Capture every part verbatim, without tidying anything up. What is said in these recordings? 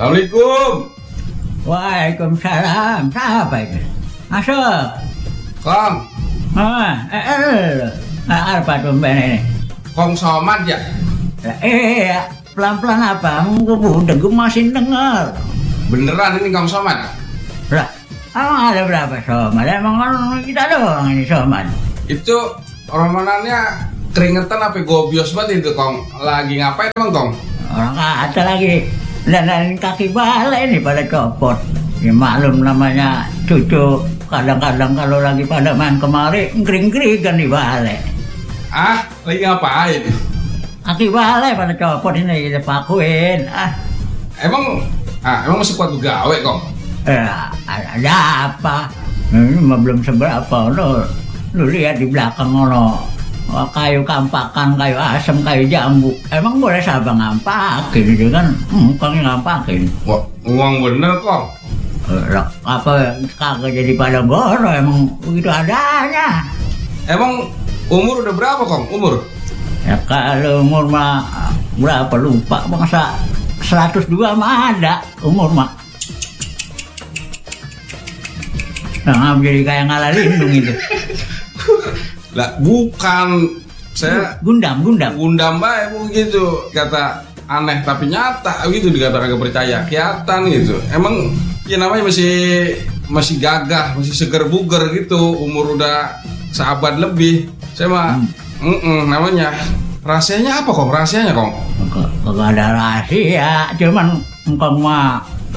Assalamualaikum. Waalaikumsalam. Siapa itu? Masuk. Kong. Ah, eh, eh, apa tumben ini? Kong Somad ya? Eh, pelan-pelan apa? Udah gue masih denger. Beneran ini Kong Somad? Lah, emang ada berapa somad? Emang kan kita doang ini somad. Itu romanannya keringetan apa gobios banget itu Kong. Lagi ngapain emang Kong? Orang kata lagi dandanin kaki balai ini pada copot. Ya maklum namanya cucu. Kadang-kadang kalau lagi pada main kemari ngering-ngeringan di balai. Ah, lagi ngapain? Kaki balai pada copot ini kita pakuin. Ah, Emang ah emang masih kuat gawe Kong? eh, ada apa? Ini mah belum seberapa lo. Lu lihat di belakang ono kayu kampakan, kayu asem, kayu jambu. Emang boleh siapa ngampakin itu kan? Hmm, kong ngampakin. Wah, uang bener Kong. Lah, apa kagak jadi pada goro emang begitu adanya. Emang umur udah berapa Kong? Umur? Ya kalau umur mah berapa lupa bangsa seratus dua mah ada umur mah. Nah, jadi kayak ngalah lindung itu. Lah bukan, saya Gundam, Gundam. Gundam bae begitu, kata aneh tapi nyata gitu, dikata kagak percaya, kelihatan gitu. Emang ya namanya masih masih gagah, masih seger buger gitu, umur udah seabad lebih. Saya mah Hmm. mm-mm, namanya rahasianya apa Kong? Rahasianya Kong? Kagak ada rahasia, cuman engkong mah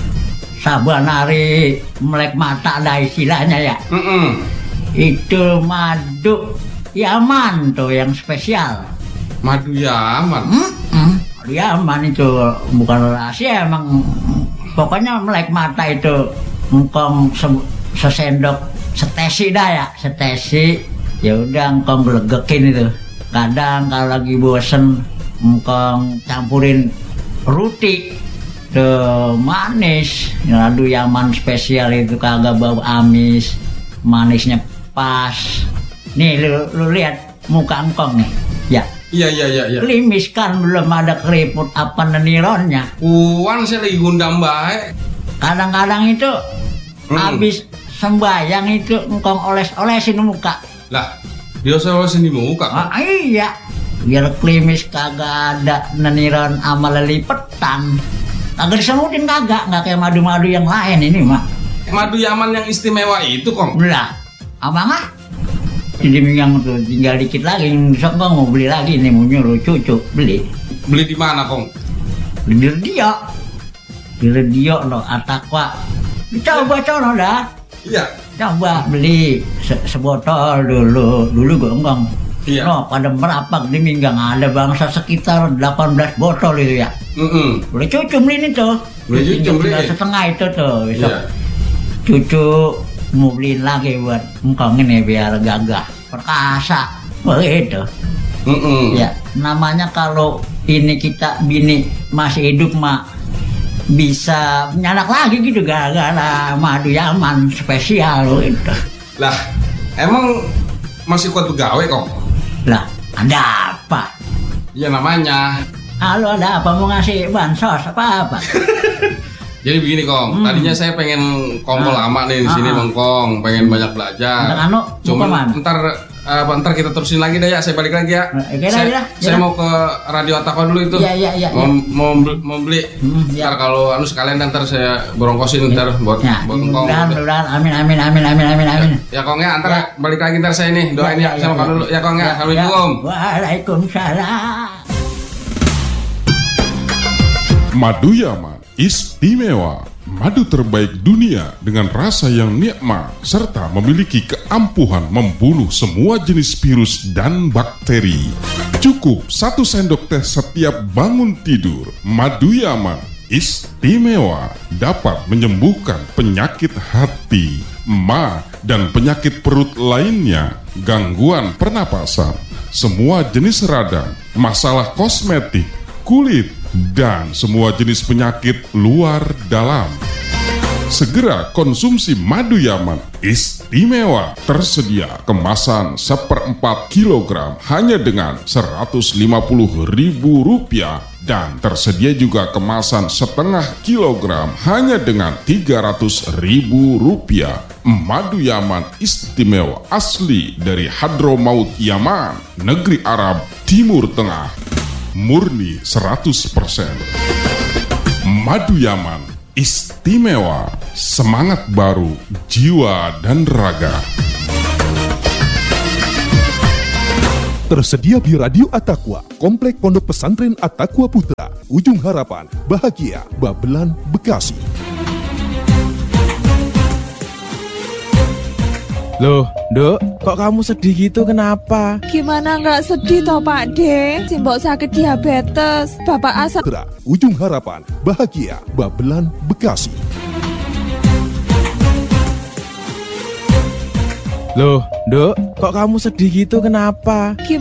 saban hari melek mata ada istilahnya ya. Mm-mm. Itu madu Yaman tuh yang spesial. Madu Yaman. Hmm, madu Yaman itu bukan rahasia emang. Pokoknya melek mata itu engkong se- sesendok setesi dah ya, setesi. Ya udah engkong gelegekin itu. Kadang kalau lagi bosen engkong campurin roti tuh manis. Madu Yaman spesial itu kagak bau amis, manisnya pas. Nih lu, lu lihat muka engkong nih. Ya. Iya iya iya iya. Klimis kan belum ada keriput apa nenironnya. Puan saya lagi Gundam bae. Kadang-kadang itu Hmm. habis sembayang itu engkong oles-olesin muka. Lah, dia selalu di muka. Ah, iya. Biar klimis kagak ada neniron sama lelipetan. Kagak disemutin kagak, nggak kayak madu-madu yang lain ini mah. Madu Yaman yang istimewa itu Kong. Lah, abang ah? Jadi minggang tuh tinggal dikit lagi, besok gua mau beli lagi nih, mau nyuruh cucu beli. Beli di mana Kong? Di radio, di radio lo, Atakwa. Coba coba dah, Iya. coba beli se- sebotol dulu, dulu gua enggak. Iya. No, pada merapak di minggang ada bangsa sekitar delapan belas botol itu ya. Mm-mm. Boleh cucu beli itu. Boleh cucu beli. Tinggal setengah itu tuh. Besok Iya. cucu mau beliin lagi buat engkong ini biar gagah perkasa begitu. Mm-mm. Ya namanya kalau ini kita bini masih hidup mah bisa nyanak lagi gitu gara-gara madu Yaman spesial gitu. Lah, emang masih kuat begawe Kong? Lah ada apa? Ya namanya. Halo ada apa mau ngasih bansos apa apa? Jadi begini Kong, Hmm. tadinya saya pengen kongkol Ah. lama nih di sini Ah. Bang Kong, pengen banyak belajar. Ntar anu, Cuman mau kemana? ntar apa ntar kita terusin lagi deh ya, saya balik lagi ya. Eh, kira, saya, kira, saya kira. mau ke Radio Atakwa dulu itu. Iya, iya, iya, Mau, mau, beli- mau beli. Hmm, iya. Ntar kalau anu sekalian ntar saya borongkosin ntar buat Ya, buat Kong. mudah-mudahan, mudah-mudahan, amin, amin, amin, amin, amin, amin. Ya Kong ya, ntar Ya. balik lagi ntar saya nih doain ya, saya makan dulu ya Kong ya. Assalamualaikum. Waalaikumsalam. Madu Yaman istimewa, madu terbaik dunia dengan rasa yang nikmat serta memiliki keampuhan membunuh semua jenis virus dan bakteri. Cukup satu sendok teh setiap bangun tidur. Madu Yaman istimewa, dapat menyembuhkan penyakit hati, ma, dan penyakit perut lainnya, gangguan pernapasan, semua jenis radang, masalah kosmetik, kulit, dan semua jenis penyakit luar dalam. Segera konsumsi madu Yaman istimewa. Tersedia kemasan seperempat kilogram hanya dengan seratus lima puluh ribu rupiah. Dan tersedia juga kemasan setengah kilogram hanya dengan tiga ratus ribu rupiah. Madu Yaman istimewa asli dari Hadramaut Yaman, negeri Arab Timur Tengah. Murni seratus persen. Madu Yaman istimewa, semangat baru, jiwa dan raga. Tersedia di Radio At-Taqwa, Komplek Pondok Pesantren At-Taqwa Putra, Ujung Harapan, Bahagia, Babelan, Bekasi. Loh, Dok, kok kamu sedih gitu, kenapa? Gimana nggak sedih toh Pak De? Simbok sakit diabetes, Bapak asam. Putra, Ujung Harapan, Bahagia, Babelan, Bekasi. Loh, Dok, kok kamu sedih gitu, kenapa?